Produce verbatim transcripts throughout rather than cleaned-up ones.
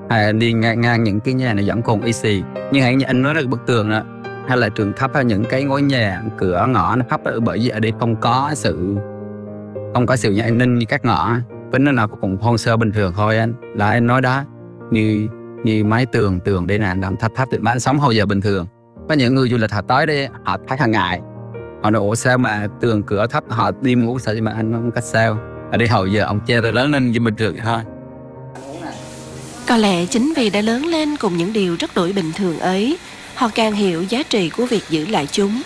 hay anh đi ngang, ngang những cái nhà này vẫn còn y xì. Nhưng anh, anh nói là bức tường đó, hay là trường thấp, hay những cái ngôi nhà, cửa ngõ nó thấp, bởi vì ở đây không có sự không có sự an ninh như các ngõ, với nó nào cũng hoang sơ bình thường thôi anh. Là anh nói đó, như như mái tường tường đây là làm thấp thấp thì mà anh sống hồi giờ bình thường. Có những người du lịch họ tới đây họ thấy hàng ngại, họ nói ủa sao mà tường cửa thấp, họ đi ngủ sao, mà anh không cách sao. Ở đây hồi giờ ông che rồi lớn lên như bình thường thôi. Có lẽ chính vì đã lớn lên cùng những điều rất đổi bình thường ấy, họ càng hiểu giá trị của việc giữ lại chúng.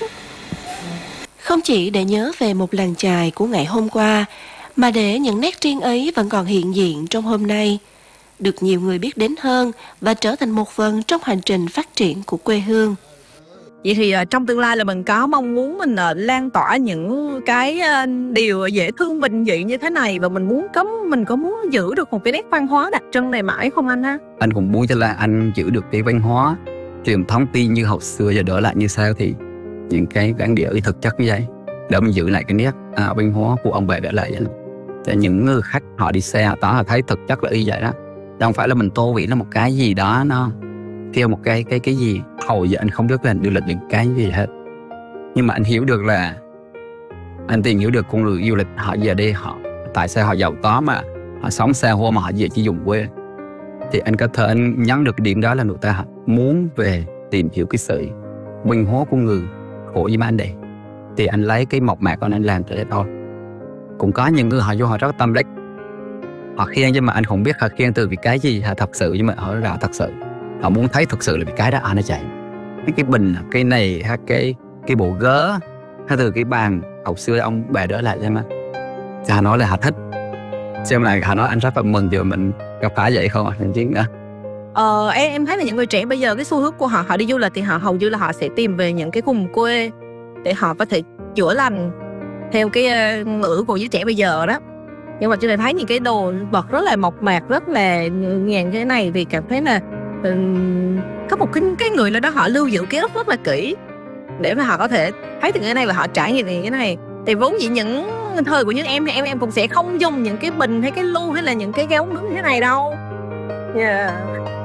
Không chỉ để nhớ về một làng chài của ngày hôm qua, mà để những nét riêng ấy vẫn còn hiện diện trong hôm nay, được nhiều người biết đến hơn và trở thành một phần trong hành trình phát triển của quê hương. Vậy thì uh, trong tương lai là mình có mong muốn mình uh, lan tỏa những cái uh, điều dễ thương bình dị như thế này, và mình muốn có mình có muốn giữ được một cái nét văn hóa đặc trưng này mãi không anh ha? Anh cũng muốn cho là anh giữ được cái văn hóa truyền thống tin như hồi xưa giờ đỡ lại như sao, thì những cái bản địa thực chất như vậy để mình giữ lại cái nét à, văn hóa của ông bà để lại vậy. Để những người khách họ đi xe họ họ thấy thực chất là y vậy đó, không phải là mình tô vẽ nó một cái gì đó nó theo một cái cái cái gì. Hồi giờ anh không biết là du lịch những cái gì hết, nhưng mà anh hiểu được là anh tìm hiểu được con người du lịch họ về đây họ tại sao họ giàu có mà họ sống xa hoa mà họ về chỉ dùng quê. Thì anh có thể anh nhắn được cái điểm đó là người ta muốn về tìm hiểu cái sự văn hóa của người khổ với anh đây. Thì anh lấy cái mộc mạc của anh làm tới đây thôi. Cũng có những người họ vô họ rất tâm đắc, họ khen nhưng mà anh không biết họ khen từ vì cái gì họ thật sự, nhưng mà họ là thật sự họ muốn thấy thật sự là vì cái đó anh nó chạy cái cái bình cái này hay cái cái bộ gớ hay từ cái bàn hồi xưa ông bà đỡ lại xem á, cha nói là họ thích xem lại họ nói anh rất là mừng thì mình gặp phải vậy không anh chứ nữa. Ờ, em em thấy là những người trẻ bây giờ cái xu hướng của họ họ đi du lịch thì họ hầu như là họ sẽ tìm về những cái vùng quê để họ có thể chữa lành theo cái uh, ngữ của giới trẻ bây giờ đó. Nhưng mà cho nên thấy những cái đồ vật rất là mộc mạc, rất là ngàn cái này thì cảm thấy là um, có một cái cái người nào đó họ lưu giữ ký ức rất là kỹ để mà họ có thể thấy từ cái này và họ trải nghiệm cái này. Thì vốn dĩ những thời của những em thì em em cũng sẽ không dùng những cái bình hay cái lu hay là những cái ống nướng như thế này đâu. Yeah.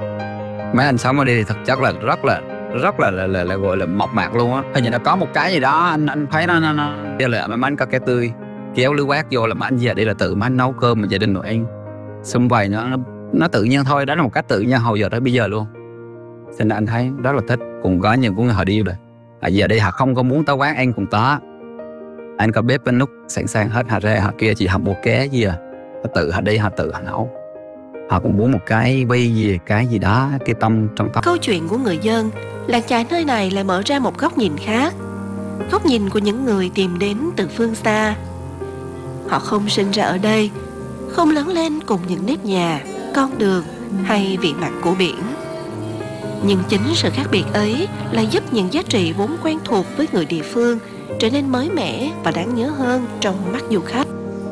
Mấy anh sống ở đây thì thực chất là rất là rất là là, là, là gọi là mộc mạc luôn á. Hình như nó có một cái gì đó anh anh thấy nó nó nó kia là mấy anh có cái tươi kéo lưới quát vô là mấy anh về đây là tự mấy anh nấu cơm mà gia đình nội anh xung vầy nó nó tự nhiên thôi, đó là một cách tự nhiên hồi giờ tới bây giờ luôn. Cho nên anh thấy rất là thích. Cũng có những người họ đi rồi à, giờ đây họ không có muốn tới quán anh cũng có, anh có bếp bên nút sẵn sàng hết, họ ra họ kia chỉ học một cái gì à, họ tự họ đi họ tự họ nấu. Họ cũng muốn một cái vây gì cái gì đó cái tâm trong tâm. Câu chuyện của người dân làng chài nơi này lại mở ra một góc nhìn khác, góc nhìn của những người tìm đến từ phương xa. Họ không sinh ra ở đây, không lớn lên cùng những nếp nhà, con đường hay vị mặn của biển. Nhưng chính sự khác biệt ấy lại giúp những giá trị vốn quen thuộc với người địa phương trở nên mới mẻ và đáng nhớ hơn trong mắt du khách.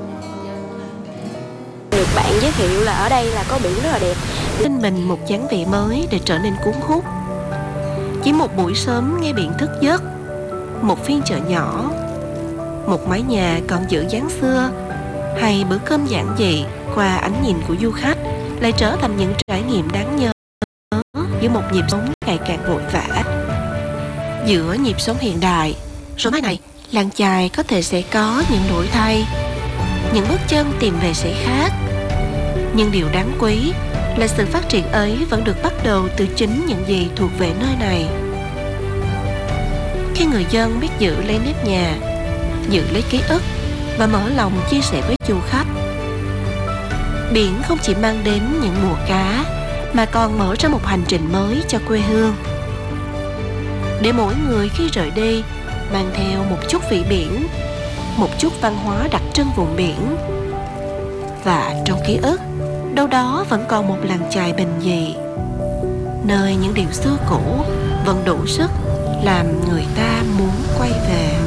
Được bạn giới thiệu là ở đây là có biển rất là đẹp, Tin mình một dáng vẻ mới để trở nên cuốn hút. Chỉ một buổi sớm nghe biển thức giấc, một phiên chợ nhỏ, một mái nhà còn giữ dáng xưa, hay bữa cơm giản dị qua ánh nhìn của du khách lại trở thành những trải nghiệm đáng nhớ giữa một nhịp sống ngày càng vội vã. Giữa nhịp sống hiện đại, rồi mai này làng chài có thể sẽ có những đổi thay, những bước chân tìm về sẽ khác. Nhưng điều đáng quý là sự phát triển ấy vẫn được bắt đầu từ chính những gì thuộc về nơi này. Khi người dân biết giữ lấy nếp nhà, giữ lấy ký ức và mở lòng chia sẻ với du khách, biển không chỉ mang đến những mùa cá mà còn mở ra một hành trình mới cho quê hương. Để mỗi người khi rời đi mang theo một chút vị biển, một chút văn hóa đặc trưng vùng biển. Và trong ký ức, đâu đó vẫn còn một làng chài bình dị, nơi những điều xưa cũ vẫn đủ sức làm người ta muốn quay về.